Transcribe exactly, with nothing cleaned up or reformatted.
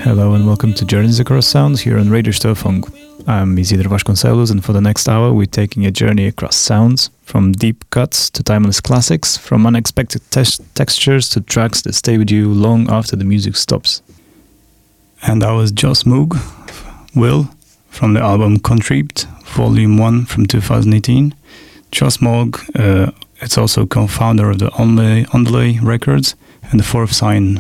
Hello and welcome to Journeys Across Sounds here on Radio Störfunk. I'm Isidro Vasconcelos, and for the next hour we're taking a journey across sounds, from deep cuts to timeless classics, from unexpected te- textures to tracks that stay with you long after the music stops. And that was Joss Moog, Will, from the album Contribute, Volume one from two thousand eighteen. Joss Moog, uh, it's also co-founder of the Underlay, Underlay Records and the Fourth Sign